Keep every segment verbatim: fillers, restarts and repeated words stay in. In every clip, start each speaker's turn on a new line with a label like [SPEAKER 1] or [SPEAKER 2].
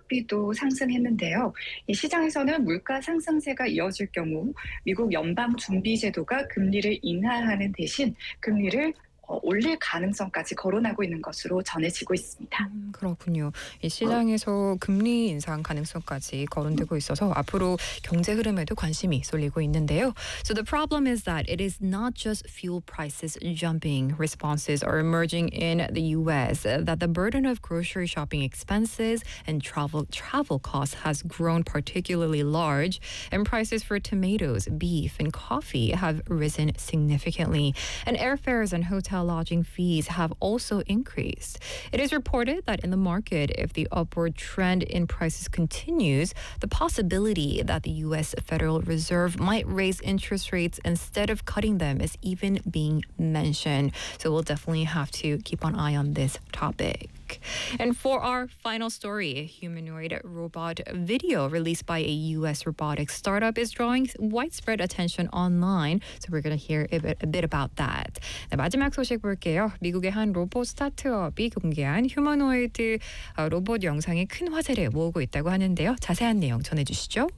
[SPEAKER 1] 가격비도 상승했는데요. 이 시장에서는 물가 상승세가 이어질 경우 미국 연방준비제도가 금리를 인하하는 대신 금리를 어, 올릴 가능성까지 거론하고 있는 것으로 전해지고 있습니다.
[SPEAKER 2] 음, 그렇군요. 이 시장에서 금리 인상 가능성까지 거론되고 있어서 앞으로 경제 흐름에도 관심이 쏠리고 있는데요. So the problem is that it is not just fuel prices jumping. Responses are emerging in the U S that the burden of grocery shopping expenses and travel travel costs has grown particularly large, and prices for tomatoes, beef, and coffee have risen significantly. And airfares and hotel lodging fees have also increased. It is reported that in the market, if the upward trend in prices continues, the possibility that the U S Federal Reserve might raise interest rates instead of cutting them is even being mentioned. So we'll definitely have to keep an eye on this topic. And for our final story, a humanoid robot video released by a U S robotics startup is drawing widespread attention online. So we're going to hear a bit, a bit about that. 네, 마지막 소식 볼게요. 미국의 한 로봇 스타트업이 공개한 휴머노이드 로봇 영상이 큰 화제를 모으고 있다고 하는데요. 자세한 내용 전해주시죠.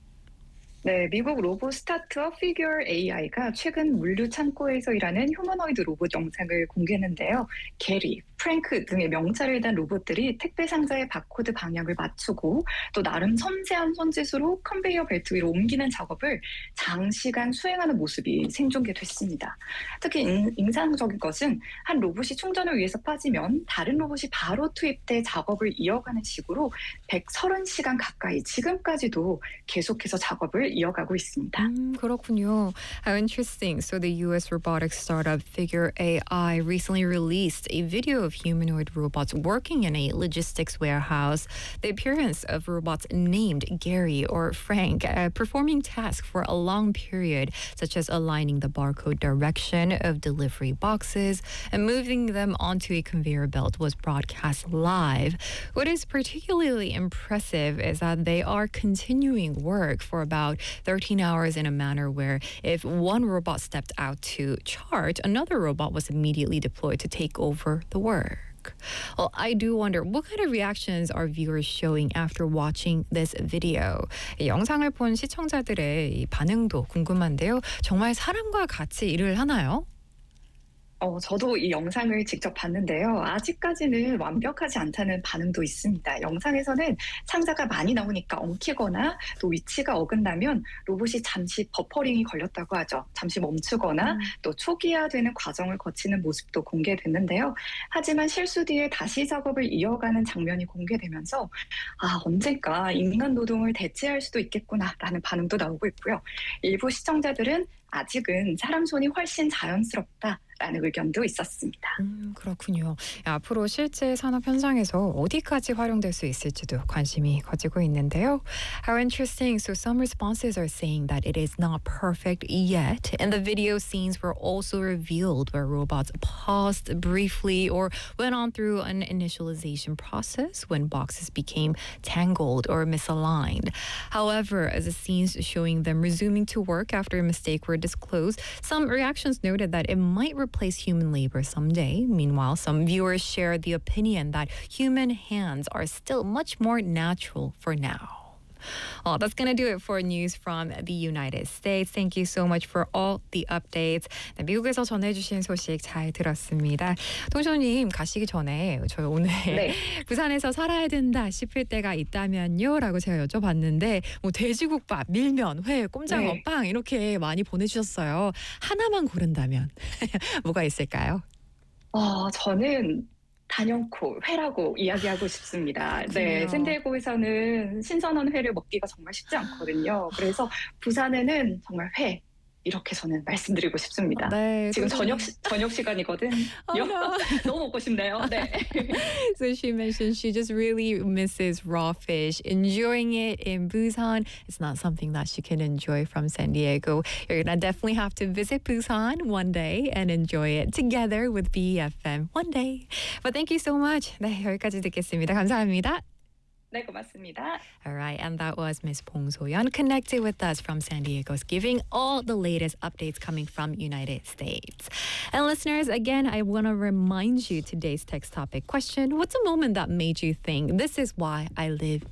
[SPEAKER 1] 네, 미국 로봇 스타트업 피규어 에이아이가 최근 물류 창고에서 일하는 휴머노이드 로봇 영상을 공개했는데요. 게리, 프랭크 등의 명찰을 단 로봇들이 택배 상자의 바코드 방향을 맞추고 또 나름 섬세한 손짓으로 컨베이어 벨트 위로 옮기는 작업을 장시간 수행하는 모습이 생중계됐습니다. 특히 인, 인상적인 것은 한 로봇이 충전을 위해서 빠지면 다른 로봇이 바로 투입돼 작업을 이어가는 식으로 백삼십 시간 가까이 지금까지도 계속해서 작업을 이어가고 있습니다.
[SPEAKER 2] 음, 그렇군요. How interesting. So the U S robotics startup Figure A I recently released a video of humanoid robots working in a logistics warehouse. The appearance of robots named Gary or Frank uh, performing tasks for a long period, such as aligning the barcode direction of delivery boxes and moving them onto a conveyor belt, was broadcast live. What is particularly impressive is that they are continuing work for about thirteen hours in a manner where if one robot stepped out to charge, another robot was immediately deployed to take over the work. Well, I do wonder what kind of reactions are viewers showing after watching this video. 이 영상을 본 시청자들의 이 반응도 궁금한데요. 정말 사람과 같이 일을 하나요?
[SPEAKER 1] 어, 저도 이 영상을 직접 봤는데요. 아직까지는 완벽하지 않다는 반응도 있습니다. 영상에서는 상자가 많이 나오니까 엉키거나 또 위치가 어긋나면 로봇이 잠시 버퍼링이 걸렸다고 하죠. 잠시 멈추거나 음. 또 초기화되는 과정을 거치는 모습도 공개됐는데요. 하지만 실수 뒤에 다시 작업을 이어가는 장면이 공개되면서 아, 언젠가 인간 노동을 대체할 수도 있겠구나라는 반응도 나오고 있고요. 일부 시청자들은 아직은 사람 손이 훨씬 자연스럽다. 라는 의견도 있었습니다.
[SPEAKER 2] 음, 그렇군요. 앞으로 실제 산업 현장에서 어디까지 활용될 수 있을지도 관심이 커지고 있는데요. How interesting. So some responses are saying that it is not perfect yet. And the video scenes were also revealed where robots paused briefly or went on through an initialization process when boxes became tangled or misaligned. However, as the scenes showing them resuming to work after a mistake were disclosed, some reactions noted that it might replace human labor someday. Meanwhile, some viewers shared the opinion that human hands are still much more natural for now. Well, that's going to do it for news from the United States. Thank you so much for all the updates. 네, 미국에서 전해주신 소식 잘 들었습니다. 동쇼님 가시기 전에 저희 오늘 네. 부산에서 살아야 된다 싶을 때가 있다면요? 라고 제가 여쭤봤는데 뭐 돼지국밥, 밀면, 회, 꼼장어, 네. 빵 이렇게 많이 보내주셨어요. 하나만 고른다면 뭐가 있을까요?
[SPEAKER 1] 어, 저는 단연코 회라고 이야기하고 싶습니다. 네, 샌디에고에서는 신선한 회를 먹기가 정말 쉽지 않거든요. 그래서 부산에는 정말 회 이렇게 저는 말씀드리고 싶습니다. 네, 지금 저녁 시, 저녁 시간이거든요. Oh, no. 너무 먹고 싶네요. 네.
[SPEAKER 2] So she mentioned she just really misses raw fish. Enjoying it in Busan, it's not something that she can enjoy from San Diego. You're gonna definitely have to visit Busan one day and enjoy it together with B E F M one day. But thank you so much. 네, 여기까지 듣겠습니다. 감사합니다.
[SPEAKER 1] 네, 고맙습니다.
[SPEAKER 2] All right, and that was Miss Pong So-yeon connected with us from San Diego, giving all the latest updates coming from United States. And listeners, again, I want to remind you today's text topic question. What's a moment that made you think, this is why I live